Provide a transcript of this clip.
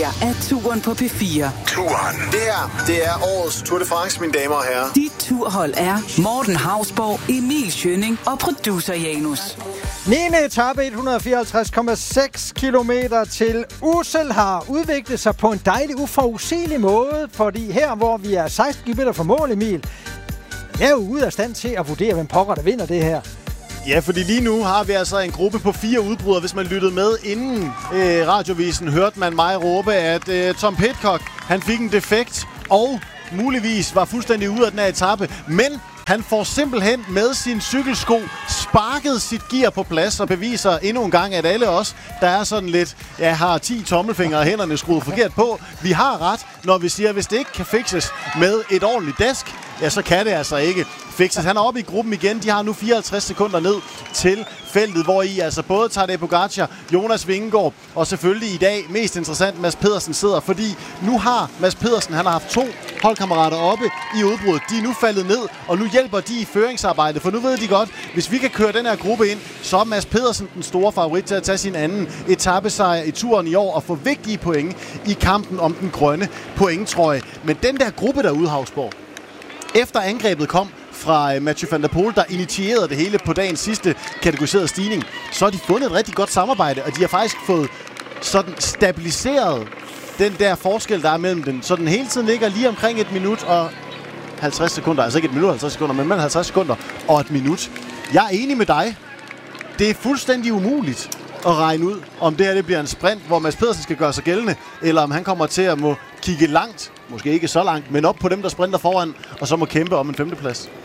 her er Turen på P4. Turen. Det her, det er årets Tour de France, mine damer og herrer. Dit turhold er Morten Hausborg, Emil Schønning og producer Janus. 9. etape, 154,6 kilometer til Ussel, har udviklet sig på en dejlig, uforudsigelig måde, fordi her, hvor vi er 16 km fra mål, Emil, jeg er jo ude af stand til at vurdere, hvem pokker der vinder det her. Ja, fordi lige nu har vi altså en gruppe på 4 udbrydere. Hvis man lyttede med inden radiovisen, hørte man mig råbe, at Tom Pidcock, han fik en defekt og muligvis var fuldstændig ude af den her etape. Men han får simpelthen med sin cykelsko sparket sit gear på plads og beviser endnu en gang, at alle os, der er sådan lidt, har 10 tommelfingre og hænderne skruet forkert på, vi har ret, når vi siger, at hvis det ikke kan fikses med et ordentligt dask, ja, så kan det altså ikke fikses. Han er oppe i gruppen igen. De har nu 54 sekunder ned til feltet, hvor i altså både Tadej Pogačar, Jonas Vingegaard og selvfølgelig i dag mest interessant Mads Pedersen sidder, fordi nu har Mads Pedersen, han har haft 2 holdkammerater oppe i udbruddet. De er nu faldet ned, og nu hjælper de i føringsarbejdet, for nu ved de godt, hvis vi kan køre den her gruppe ind, så er Mads Pedersen den store favorit til at tage sin anden etapesejr i turen i år og få vigtige point i kampen om den grønne pointtrøje. Men den der gruppe derude, Hausborg, efter angrebet kom fra Mathieu van der Poel, der initierede det hele på dagens sidste kategoriserede stigning, så har de fundet et rigtig godt samarbejde, og de har faktisk fået sådan stabiliseret den der forskel, der er mellem dem, så den hele tiden ligger lige omkring 1 minut og 50 sekunder, altså ikke 1 minut og 50 sekunder, men mellem 50 sekunder og 1 minut. Jeg er enig med dig. Det er fuldstændig umuligt at regne ud, om det her det bliver en sprint, hvor Mads Pedersen skal gøre sig gældende, eller om han kommer til at må kigge langt, måske ikke så langt, men op på dem, der sprinter foran, og så må kæmpe om en 5. plads.